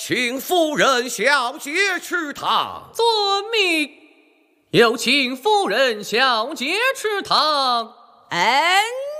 请夫人小姐吃汤。 遵命。有请夫人小姐吃汤。 嗯。